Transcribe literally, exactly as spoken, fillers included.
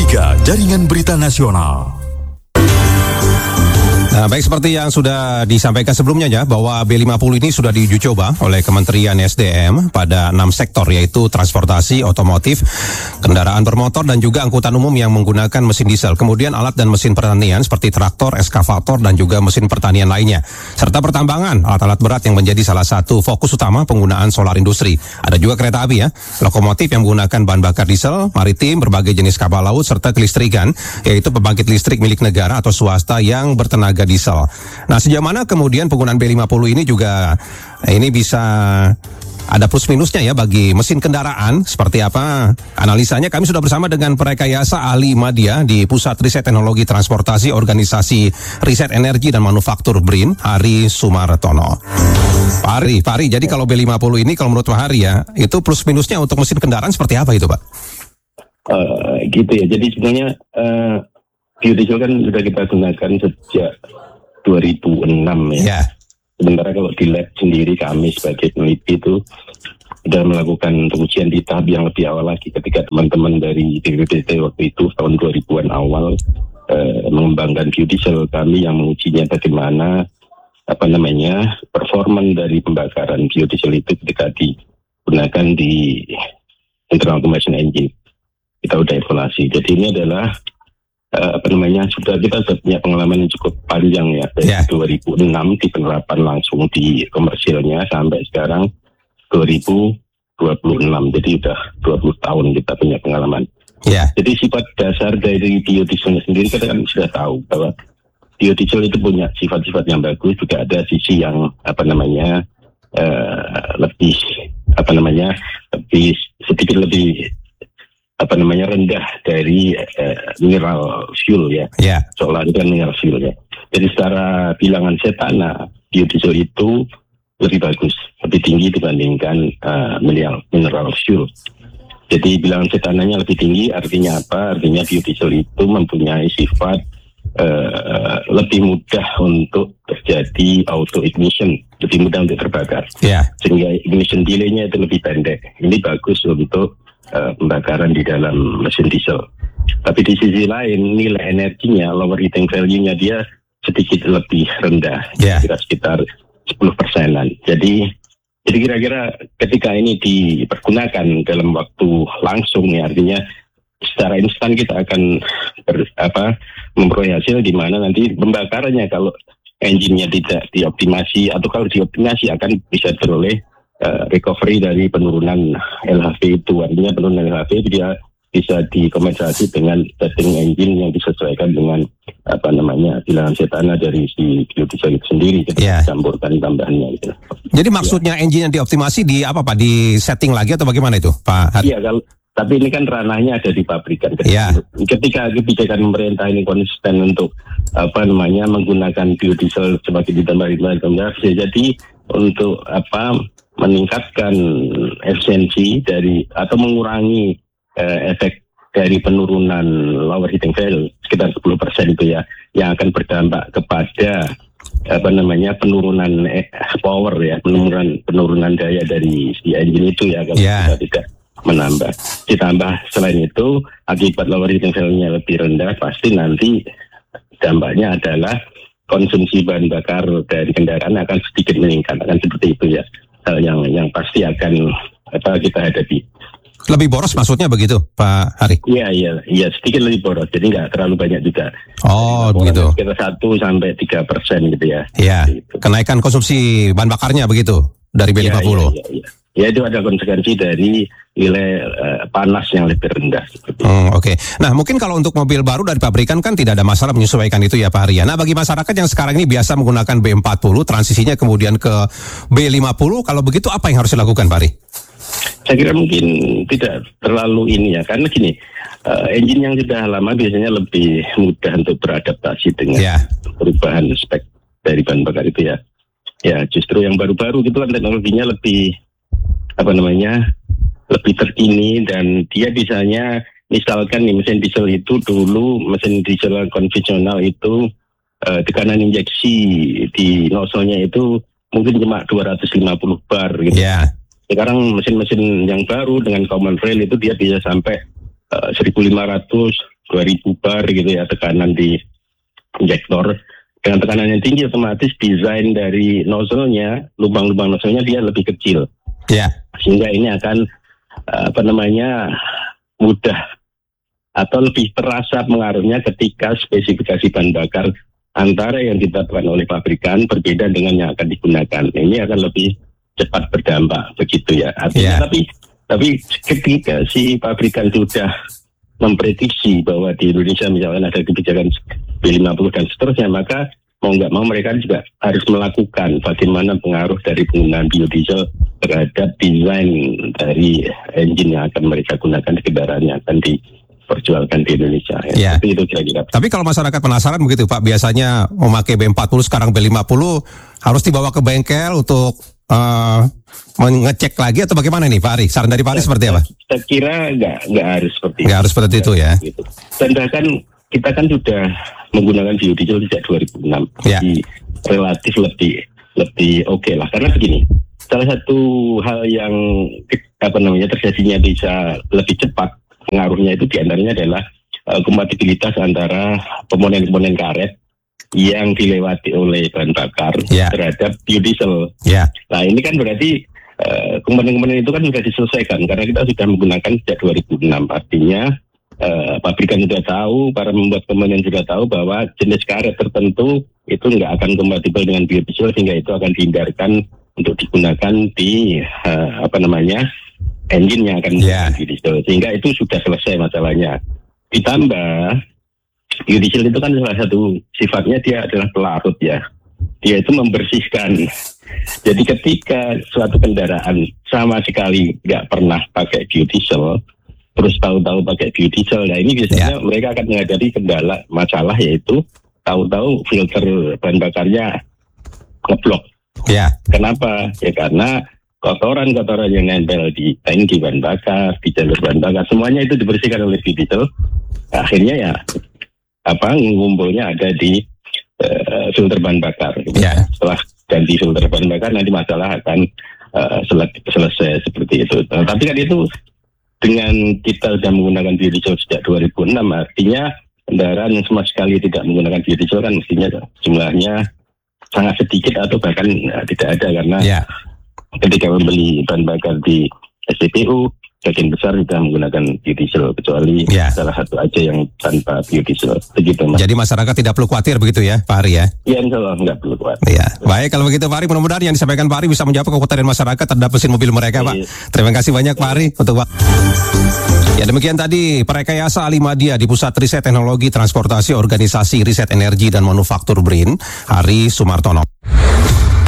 tiga Jaringan Berita Nasional. Nah, baik seperti yang sudah disampaikan sebelumnya ya, bahwa B lima puluh ini sudah diuji coba oleh Kementerian S D M pada enam sektor, yaitu transportasi, otomotif, kendaraan bermotor, dan juga angkutan umum yang menggunakan mesin diesel. Kemudian alat dan mesin pertanian seperti traktor, eskavator, dan juga mesin pertanian lainnya. Serta pertambangan, alat-alat berat yang menjadi salah satu fokus utama penggunaan solar industri. Ada juga kereta api ya, lokomotif yang menggunakan bahan bakar diesel, maritim, berbagai jenis kapal laut, serta kelistrikan, yaitu pembangkit listrik milik negara atau swasta yang bertenaga diesel. Nah, sejauh mana kemudian penggunaan B lima puluh ini juga ini bisa ada plus minusnya ya bagi mesin kendaraan, seperti apa analisanya? Kami sudah bersama dengan Praekayasa Ahli Madya di Pusat Riset Teknologi Transportasi Organisasi Riset Energi dan Manufaktur B R I N, Hari Sumartono. Pak Hari, Pak Hari, jadi kalau B lima puluh ini kalau menurut Pak Hari ya, itu plus minusnya untuk mesin kendaraan seperti apa itu, Pak? Uh, gitu ya, jadi sebenarnya uh, biodiesel kan sudah kita gunakan sejak dua ribu enam ya. Yeah. Sementara kalau di lab sendiri kami sebagai peneliti itu sudah melakukan pengujian di tahap yang lebih awal lagi ketika teman-teman dari B P P T waktu itu tahun dua ribuan awal eh, mengembangkan biodiesel. Kami yang mengujinya bagaimana apa namanya performan dari pembakaran biodiesel itu ketika digunakan di internal combustion engine. Kita udah evaluasi. Jadi ini adalah Uh, apa namanya sudah kita sudah punya pengalaman yang cukup panjang ya dari yeah. dua ribu enam di penerapan langsung di komersilnya sampai sekarang dua ribu dua puluh enam, jadi sudah dua puluh tahun kita punya pengalaman. Yeah. Jadi sifat dasar dari biodiesel sendiri kita kan sudah tahu bahwa biodiesel itu punya sifat-sifat yang bagus, juga ada sisi yang apa namanya uh, lebih apa namanya lebih sedikit lebih apa namanya rendah dari uh, mineral fuel ya, yeah. Solar itu kan mineral fuel ya. Jadi secara bilangan setana biodiesel itu lebih bagus, lebih tinggi dibandingkan uh, mineral mineral fuel. Jadi bilangan setananya lebih tinggi, artinya apa? Artinya biodiesel itu mempunyai sifat uh, lebih mudah untuk terjadi auto ignition, lebih mudah untuk terbakar, yeah. Sehingga ignition delay-nya itu lebih pendek. Ini bagus untuk Uh, pembakaran di dalam mesin diesel. Tapi di sisi lain nilai energinya, lower heating value-nya dia sedikit lebih rendah, yeah. Kira sekitar sepuluh persenan. Jadi jadi kira-kira ketika ini dipergunakan dalam waktu langsung ya, artinya secara instan kita akan ber, apa memperoleh hasil di mana nanti pembakarannya kalau engine-nya tidak dioptimasi atau kalau dioptimasi akan bisa beroleh Uh, recovery dari penurunan L H V itu. Artinya penurunan L H V itu dia bisa dikompensasi dengan setting engine yang disesuaikan dengan apa namanya bilangan setana dari si biodiesel itu sendiri, kita yeah. campurkan tambahannya gitu. Jadi maksudnya yeah. engine yang dioptimasi di apa Pak? Di setting lagi atau bagaimana itu Pak? Iya, kalau tapi ini kan ranahnya ada di pabrikan. Ketika, yeah. ketika kebijakan pemerintah ini konsisten untuk apa namanya menggunakan biodiesel sebagai ditambah ditambah bisa jadi untuk apa meningkatkan efisiensi dari atau mengurangi eh, efek dari penurunan lower heating value sekitar sepuluh persen itu ya, yang akan berdampak kepada apa namanya penurunan eh, power ya, penurunan penurunan daya dari si engine itu ya kalau yeah. kita tidak menambah. Ditambah selain itu akibat lower heating value-nya lebih rendah, pasti nanti dampaknya adalah konsumsi bahan bakar dari kendaraan akan sedikit meningkat, akan seperti itu ya. Hal yang yang pasti akan apa kita hadapi. Lebih boros maksudnya begitu Pak Hari? Iya iya iya sedikit lebih boros, jadi nggak terlalu banyak juga. Oh begitu. Sekitar satu sampai tiga persen gitu ya. Iya. Gitu. Kenaikan konsumsi bahan bakarnya begitu dari B lima puluh. Iya, iya, iya. Ya itu ada konsekuensi dari nilai uh, panas yang lebih rendah. Hmm, Oke. Okay. Nah mungkin kalau untuk mobil baru dari pabrikan kan tidak ada masalah menyesuaikan itu ya Pak Hari. Nah bagi masyarakat yang sekarang ini biasa menggunakan B empat puluh, transisinya kemudian ke B lima puluh, kalau begitu apa yang harus dilakukan Pak Hari? Saya kira mungkin tidak terlalu ini ya, karena gini, uh, engine yang sudah lama biasanya lebih mudah untuk beradaptasi dengan yeah. perubahan spek dari bahan bakar itu ya. Ya justru yang baru-baru gitu kan teknologinya lebih apa namanya lebih terkini, dan dia bisanya misalkan nih mesin diesel itu dulu mesin diesel konvensional itu uh, tekanan injeksi di nozzle-nya itu mungkin cuma dua ratus lima puluh bar gitu. Yeah. Sekarang mesin-mesin yang baru dengan common rail itu dia bisa sampai uh, seribu lima ratus dua ribu bar gitu ya tekanan di injektor. Dengan tekanan yang tinggi otomatis desain dari nozzle-nya, lubang-lubang nozzle-nya dia lebih kecil. Ya. Sehingga ini akan apa namanya mudah atau lebih terasa pengaruhnya ketika spesifikasi bahan bakar antara yang ditetapkan oleh pabrikan berbeda dengan yang akan digunakan. Ini akan lebih cepat berdampak begitu ya. Artinya yeah. tapi tapi ketika si pabrikan sudah memprediksi bahwa di Indonesia misalkan ada kebijakan B lima puluh dan seterusnya, maka mau nggak mau mereka juga harus melakukan bagaimana pengaruh dari penggunaan biodiesel terhadap desain dari engine yang akan mereka gunakan di kendaraan yang akan diperjualkan di Indonesia. Ya. Tapi itu kira-kira. Tapi kalau masyarakat penasaran begitu Pak, biasanya memakai B empat puluh sekarang B lima puluh harus dibawa ke bengkel untuk uh, mengecek lagi atau bagaimana nih Pak Ari? Saran dari Pak Ari seperti apa? Saya kira nggak nggak harus seperti nggak harus seperti itu ya. Gitu. Dan bahkan kita kan sudah menggunakan biodiesel sejak dua ribu enam, ya. Jadi relatif lebih lebih oke okay lah. Karena begini, salah satu hal yang apa namanya terjadinya bisa lebih cepat pengaruhnya itu diantaranya adalah uh, kompatibilitas antara komponen-komponen karet yang dilewati oleh bahan bakar ya. terhadap biodiesel. Ya. Nah ini kan berarti uh, komponen-komponen itu kan sudah diselesaikan karena kita sudah menggunakan sejak dua ribu enam. Artinya Uh, pabrikan sudah tahu, para membuat komponen sudah tahu bahwa jenis karet tertentu itu nggak akan kompatibel dengan biodiesel sehingga itu akan dihindarkan untuk digunakan di uh, apa namanya engine yang akan yeah. menggunakan biodiesel, sehingga itu sudah selesai masalahnya. Ditambah biodiesel itu kan salah satu sifatnya dia adalah pelarut ya, dia itu membersihkan. Jadi ketika suatu kendaraan sama sekali nggak pernah pakai biodiesel terus tahu-tahu pakai biodiesel, nah ini biasanya yeah. mereka akan menghadapi kendala masalah yaitu tahu-tahu filter bahan bakarnya ngeblok. Yeah. Kenapa? Ya karena kotoran-kotoran yang nempel di tangki bahan bakar, di jalur bahan bakar, semuanya itu dibersihkan oleh biodiesel. Akhirnya ya apa ngumpulnya ada di uh, filter bahan bakar. Yeah. Setelah ganti filter bahan bakar nanti masalah akan uh, sel- selesai seperti itu. Nah, tapi kan itu dengan kita sudah menggunakan biodiesel sejak dua ribu enam, artinya kendaraan yang sama sekali tidak menggunakan biodiesel kan mestinya jumlahnya sangat sedikit atau bahkan ya, tidak ada karena yeah. ketika membeli bahan bakar di S P B U bagian besar sudah menggunakan biodiesel kecuali yeah. salah satu aja yang tanpa biodiesel. Begitu, Mas. Jadi masyarakat tidak perlu khawatir begitu ya Pak Ari ya? Iya, insya Allah nggak perlu khawatir. Iya. Baik, kalau begitu Pak Ari, mudah-mudahan yang disampaikan Pak Ari bisa menjawab kekhawatiran masyarakat terhadap mesin mobil mereka, Pak. Terima kasih banyak Pak Ari untuk waktu. Ya demikian tadi Prekayasa Alimadya di Pusat Riset Teknologi Transportasi Organisasi Riset Energi dan Manufaktur BRIN, Ari Sumartono.